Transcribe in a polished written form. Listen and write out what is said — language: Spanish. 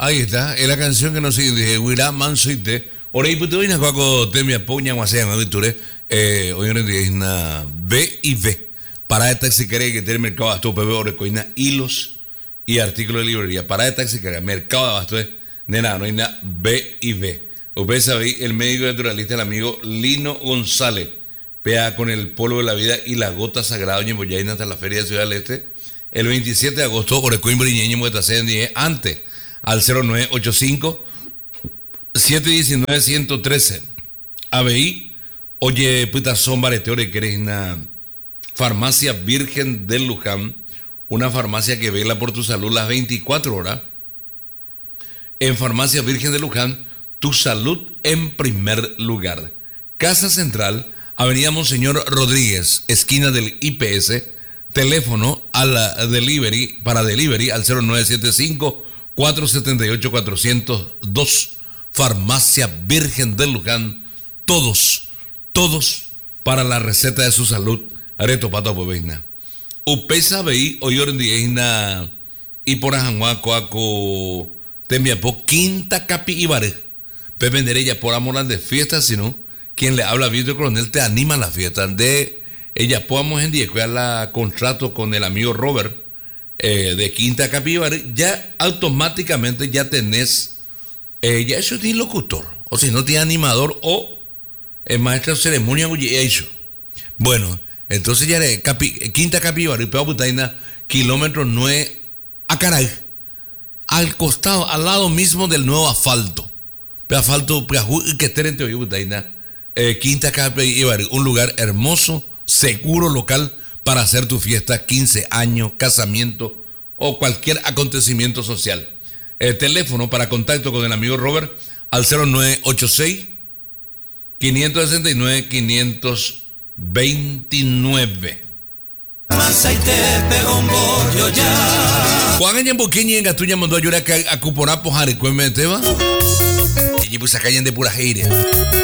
Ahí está, es la canción que nos sigue, dije, Huirá Mansuite. Ora y puto vina cuaco temia poña guasea no diture. Hoy en día es una B y V. Para de taxi que tener el mercado de abasto PB Orecoina hilos y artículos de librería. Para de taxi que mercado de abasto es nena, no hay nada B y V. Usted sabe, el médico naturalista, el amigo Lino González, pea con el polvo de la vida y la gota sagrada, doña Boyaina, hasta la Feria de Ciudad del Este. El 27 de agosto, Orecoin Briñeño, Muetacén, antes, al 0985 719 113. ABI, oye, puta sombra de teoría que eres una farmacia Virgen del Luján, una farmacia que vela por tu salud las 24 horas. En Farmacia Virgen de Luján, tu salud en primer lugar. Casa Central, Avenida Monseñor Rodríguez, esquina del IPS. Teléfono a la delivery, para delivery al 0975 478 402. Farmacia Virgen del Luján, todos para la receta de su salud. Areto pato pobeina. Upesa veí hoy ordiena y por ajanguaco tembiapo quinta capi ibare. Pepe Nerella por amor de fiestas, sino quien le habla Víctor Coronel te anima a la fiesta de ella podamos en día que la contrato con el amigo Robert de Quinta Capibare, ya automáticamente ya tenés ya eso es locutor, o si no tiene animador o maestro de ceremonia hecho. Bueno, entonces ya de Quinta Capibare, Putaina, kilómetro 9 a Caray, al costado, al lado mismo del nuevo asfalto. Asfalto que esté en Teoría Putaina, Quinta Capibare, un lugar hermoso, seguro local para hacer tu fiesta, 15 años, casamiento o cualquier acontecimiento social. El teléfono para contacto con el amigo Robert al 0986 569 529. Juan en Boqueña en Gatuña mandó a llorar a Cuporapo Jaricueme de Teba. Y pues acá de pura aire.